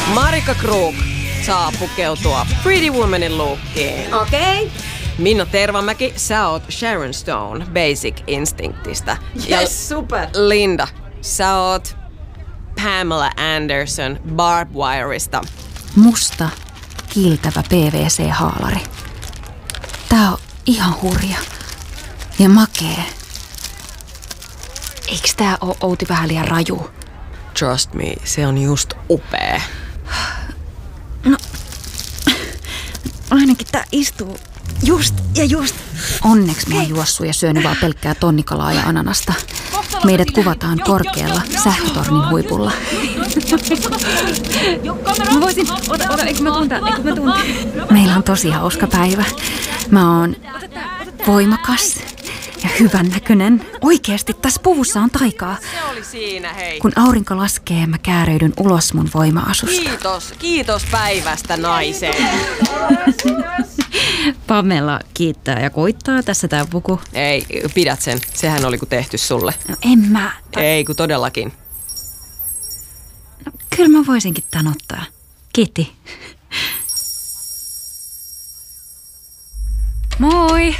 Marika Krug saa pukeutua Pretty Womanin lookkiin. Okei. Minna Tervamäki, sä oot Sharon Stone Basic Instinctistä. Yes, super. Linda, sä oot Pamela Anderson Barbed Wireista. Musta, kiiltävä PVC-haalari. Tää on ihan hurja. Ja makee. Eiks tää oo Outi vähän liian raju? Trust me, se on just upea. No, ainakin tää istuu just ja just. Onneksi mä oon juossut ja syönyt vaan pelkkää tonnikalaa ja ananasta. Meidät kuvataan korkealla sähkötornin huipulla. Mä voisin, eikö mä tunta. Meillä on tosi hauska päivä. Mä oon voimakas ja hyvännäköinen. Oikeesti tässä puvussa on taikaa. Se oli siinä, hei. Kun aurinko laskee, mä kääreydyn ulos mun voima-asusta. Kiitos päivästä, naiseen. Pamela kiittää ja koittaa. Tässä tää puku. Ei, pidät sen. Sehän oli kun tehty sulle. No en mä. Ei, kun todellakin. No, kyllä mä voisinkin tän ottaa. Kiitti. Moi.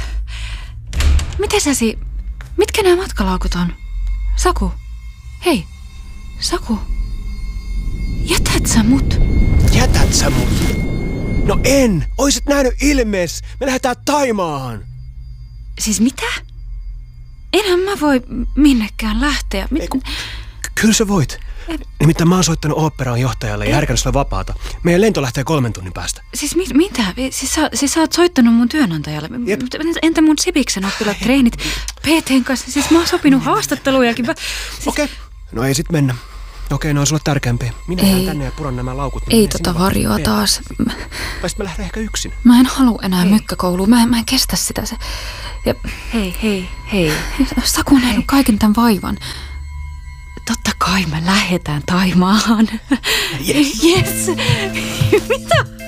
Mitkä nämä matkalaukut on? Saku. Hei. Saku. Jätät sä mut? Jätät sä mut? No en! Oisit nähnyt ilmees! Me lähdetään Taimaahan! Siis mitä? Enhän mä voi minnekään lähteä. Kyllä sä voit. Nimittäin mä oon soittanut oopperan johtajalle ja järkännyt sulle vapaata. Meidän lento lähtee 3 tunnin päästä. Siis mitä? Siis sä oot soittanut mun työnantajalle. Jep. Entä mun Sibiksen oppilaat treenit PT:n kanssa? Siis mä oon sopinut haastattelujakin. Okei. No ei sit mennä. Okei, ne on sulle tärkeämpiä. Minä lähden tänne ja puran nämä laukut. Ei tota varjoa taas. Vai sit mä lähden ehkä yksin. Mä en halua enää mykkäkouluun. Mä en kestä sitä. Ja hei. Saku on nähnyt kaiken tämän vaivan. Totta kai me lähdetään Taimaahan. Yes. Yes. Mitä?